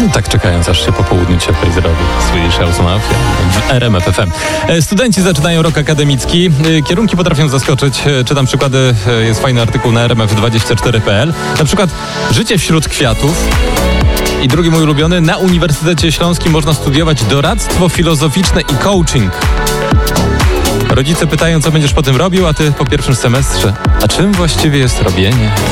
Tak czekając, aż się po południu cieplej zrobi. Swedish House Mafia w RMF FM. Studenci zaczynają rok akademicki. Kierunki potrafią zaskoczyć. Czytam przykłady, jest fajny artykuł na rmf24.pl. Na przykład życie wśród kwiatów. I drugi mój ulubiony, na Uniwersytecie Śląskim można studiować doradztwo filozoficzne i coaching. Rodzice pytają, co będziesz po tym robił, a ty po pierwszym semestrze. A czym właściwie jest robienie?